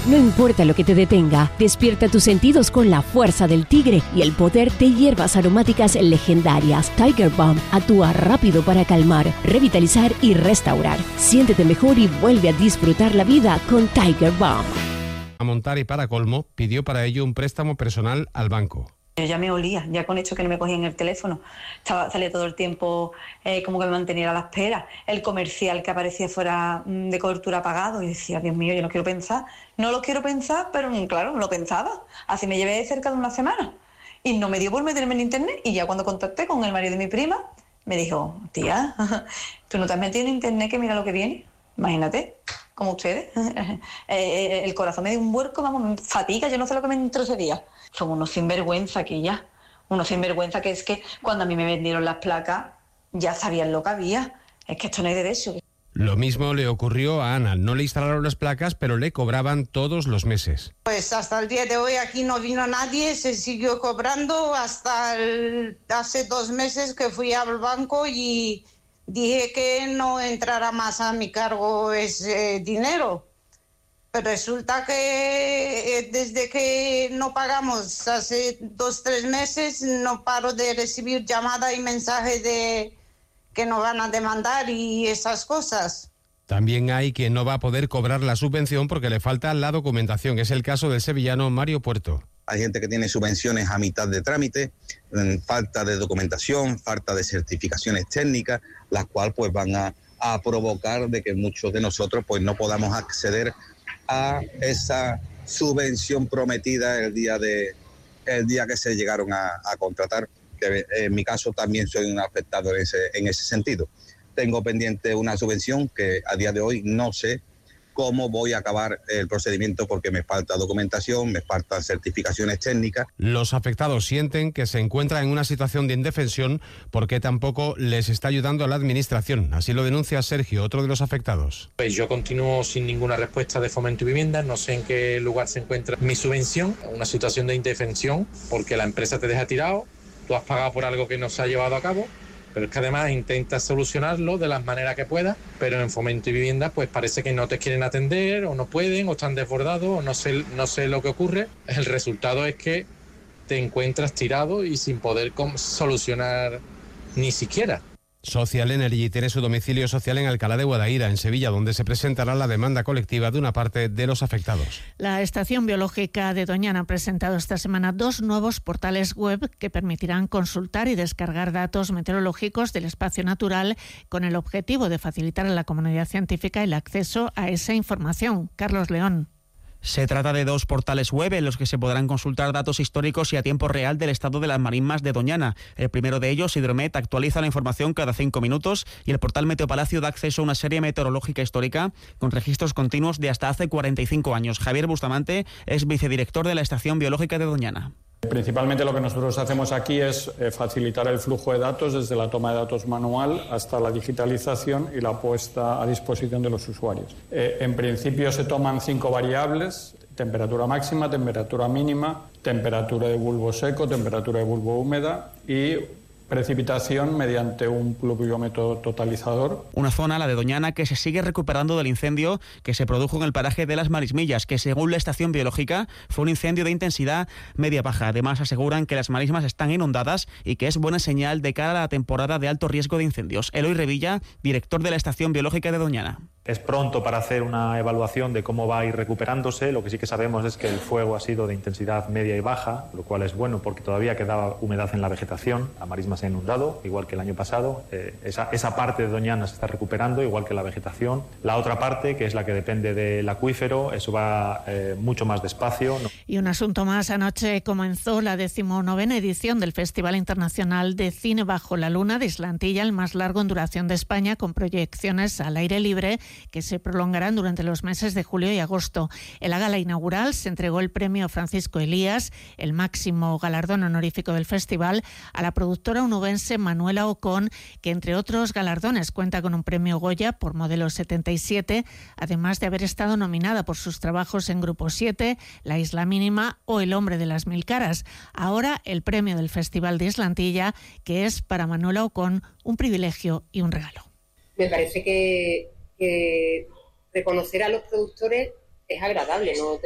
No importa lo que te detenga, despierta tus sentidos con la fuerza del tigre y el poder de hierbas aromáticas legendarias. Tiger Balm actúa rápido para calmar, revitalizar y restaurar. Siéntete mejor y vuelve a disfrutar la vida con Tiger Balm. A montar y para colmo, pidió para ello un préstamo personal al banco. Yo ya me olía, ya con hecho que no me cogían el teléfono. Salía todo el tiempo como que me mantenía a la espera. El comercial que aparecía fuera de cobertura apagado. Y decía, Dios mío, yo no quiero pensar. No lo quiero pensar, pero claro, no lo pensaba. Así me llevé cerca de una semana. Y no me dio por meterme en internet. Y ya cuando contacté con el marido de mi prima, me dijo, tía, ¿tú no te has metido en internet que mira lo que viene? Imagínate, como ustedes. El corazón me dio un vuelco, vamos, fatiga, yo no sé lo que me entró ese día. Son unos sinvergüenza aquí ya. Unos sinvergüenza que es que cuando a mí me vendieron las placas ya sabían lo que había. Es que esto no hay derecho. Lo mismo le ocurrió a Ana. No le instalaron las placas, pero le cobraban todos los meses. Pues hasta el día de hoy aquí no vino nadie, se siguió cobrando hasta hace 2 meses que fui al banco y dije que no entrara más a mi cargo ese dinero. Pero resulta que desde que no pagamos hace 2-3 meses no paro de recibir llamada y mensaje de que nos van a demandar y esas cosas. También hay quien no va a poder cobrar la subvención porque le falta la documentación. Es el caso del sevillano Mario Puerto. Hay gente que tiene subvenciones a mitad de trámite, falta de documentación, falta de certificaciones técnicas, las cuales pues van a provocar de que muchos de nosotros pues no podamos acceder a esa subvención prometida el día que se llegaron a contratar, que en mi caso también soy un afectado en ese sentido. Tengo pendiente una subvención que a día de hoy no sé cómo voy a acabar el procedimiento porque me falta documentación, me faltan certificaciones técnicas. Los afectados sienten que se encuentran en una situación de indefensión porque tampoco les está ayudando la administración. Así lo denuncia Sergio, otro de los afectados. Pues yo continúo sin ninguna respuesta de Fomento y Vivienda, no sé en qué lugar se encuentra mi subvención, una situación de indefensión porque la empresa te deja tirado, tú has pagado por algo que no se ha llevado a cabo. Pero es que además intentas solucionarlo de las maneras que puedas, pero en Fomento y Vivienda pues parece que no te quieren atender o no pueden o están desbordados o no sé lo que ocurre. El resultado es que te encuentras tirado y sin poder solucionar ni siquiera. Social Energy tiene su domicilio social en Alcalá de Guadaira, en Sevilla, donde se presentará la demanda colectiva de una parte de los afectados. La Estación Biológica de Doñana ha presentado esta semana 2 nuevos portales web que permitirán consultar y descargar datos meteorológicos del espacio natural con el objetivo de facilitar a la comunidad científica el acceso a esa información. Carlos León. Se trata de 2 portales web en los que se podrán consultar datos históricos y a tiempo real del estado de las marismas de Doñana. El primero de ellos, Hidromet, actualiza la información cada 5 minutos y el portal Meteopalacio da acceso a una serie meteorológica histórica con registros continuos de hasta hace 45 años. Javier Bustamante es vicedirector de la Estación Biológica de Doñana. Principalmente lo que nosotros hacemos aquí es facilitar el flujo de datos desde la toma de datos manual hasta la digitalización y la puesta a disposición de los usuarios. En principio se toman 5 variables: temperatura máxima, temperatura mínima, temperatura de bulbo seco, temperatura de bulbo húmeda y precipitación mediante un pluviómetro totalizador. Una zona, la de Doñana, que se sigue recuperando del incendio que se produjo en el paraje de las Marismillas, que según la Estación Biológica fue un incendio de intensidad media-baja. Además aseguran que las marismas están inundadas y que es buena señal de cara a la temporada de alto riesgo de incendios. Eloy Revilla, director de la Estación Biológica de Doñana. Es pronto para hacer una evaluación de cómo va a ir recuperándose. Lo que sí que sabemos es que el fuego ha sido de intensidad media y baja, lo cual es bueno porque todavía quedaba humedad en la vegetación. La marisma se ha inundado, igual que el año pasado. Esa parte de Doñana se está recuperando, igual que la vegetación. La otra parte, que es la que depende del acuífero, eso va mucho más despacio. Y un asunto más. Anoche comenzó la 19ª edición del Festival Internacional de Cine Bajo la Luna de Islantilla, el más largo en duración de España, con proyecciones al aire libre que se prolongarán durante los meses de julio y agosto. En la gala inaugural se entregó el premio Francisco Elías, el máximo galardón honorífico del festival, a la productora onubense Manuela Ocón, que entre otros galardones cuenta con un premio Goya por Modelo 77, además de haber estado nominada por sus trabajos en Grupo 7, La Isla Mínima o El Hombre de las Mil Caras. Ahora el premio del Festival de Islantilla, que es para Manuela Ocón un privilegio y un regalo. Me parece que reconocer a los productores es agradable, ¿no?